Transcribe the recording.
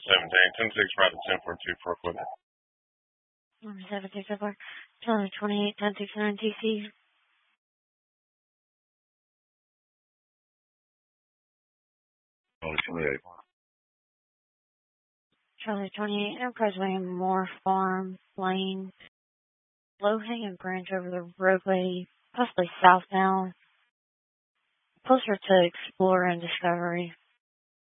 17, 10-6, right at 10-4-2 for equipment. 7-6, Charlie 28, 10-6-9 TC. Charlie 28. Charlie 28, Enterprise William Moore Farm Lane. Low hanging branch over the roadway, possibly southbound. Closer to Explorer and Discovery.